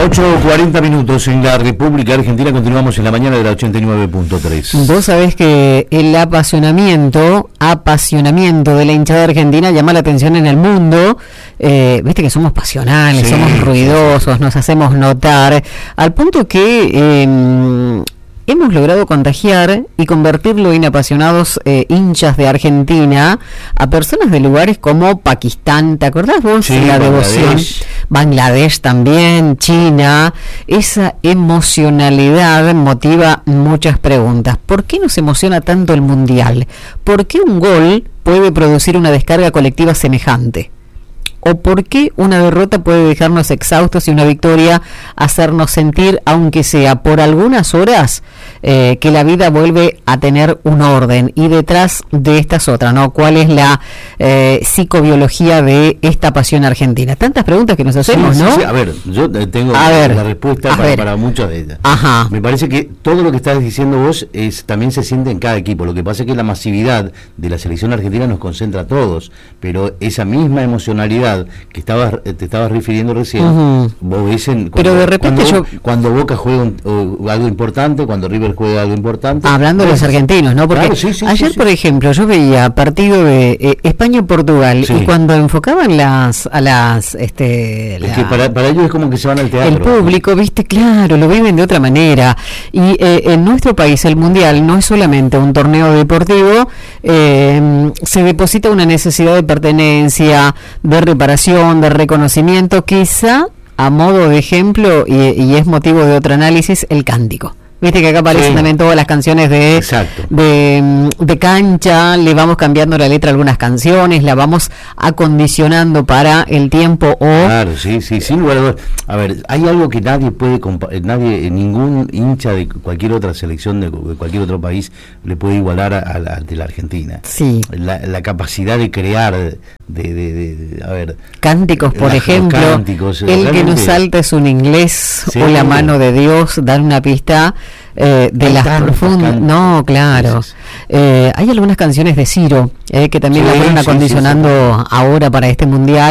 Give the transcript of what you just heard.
8:40 minutos en la República Argentina. Continuamos en la mañana de la 89.3. Vos sabés que el apasionamiento de la hinchada argentina llama la atención en el mundo. Viste que somos pasionales, somos ruidosos, nos hacemos notar, al punto que hemos logrado contagiar y convertirlo en apasionados hinchas de Argentina a personas de lugares como Pakistán. ¿Te acordás vos? Sí, la devoción. Bangladesh también, China. Esa emocionalidad motiva muchas preguntas. ¿Por qué nos emociona tanto el Mundial? ¿Por qué un gol puede producir una descarga colectiva semejante? ¿O por qué una derrota puede dejarnos exhaustos y una victoria hacernos sentir, aunque sea por algunas horas, que la vida vuelve a tener un orden? Y detrás de estas otras, ¿no? ¿Cuál es la psicobiología de esta pasión argentina? Tantas preguntas que nos hacemos, ¿no? Sí. A ver, yo tengo la respuesta para muchas de ellas. Ajá. Me parece que todo lo que estás diciendo vos también se siente en cada equipo. Lo que pasa es que la masividad de la selección argentina nos concentra a todos, pero esa misma emocionalidad que te estabas refiriendo recién, vos ves pero de repente cuando Boca juega algo importante, cuando River juega algo importante. Hablando de los argentinos, ¿no? Porque claro, ayer, por ejemplo, yo veía partido de España-Portugal y cuando enfocaban es que para ellos es como que se van al teatro. El público, viste, claro, lo viven de otra manera. Y en nuestro país el Mundial no es solamente un torneo deportivo, se deposita una necesidad de pertenencia, de reparación, de reconocimiento, quizá a modo de ejemplo, y es motivo de otro análisis, el cántico. Viste que acá aparecen también todas las canciones de cancha, le vamos cambiando la letra a algunas canciones, la vamos acondicionando para el tiempo Claro, sí, sin lugar a dudas. A ver, hay algo que nadie puede ningún hincha de cualquier otra selección de cualquier otro país le puede igualar a de la Argentina. Sí. La capacidad de crear, a ver, cánticos, por ejemplo, cánticos, el realmente, que nos salta es un inglés o la mano de Dios, dar una pista de las profundas. No, claro. Hay algunas canciones de Ciro que también la fueron acondicionando ahora para este Mundial.